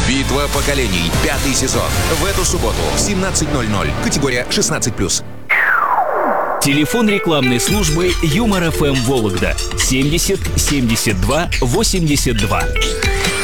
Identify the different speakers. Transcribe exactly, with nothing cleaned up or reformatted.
Speaker 1: Битва поколений. Пятый сезон. В эту субботу в семнадцать ноль ноль. Категория шестнадцать плюс.
Speaker 2: Телефон рекламной службы Юмор ФМ Вологда семьдесят семьдесят два восемьдесят два.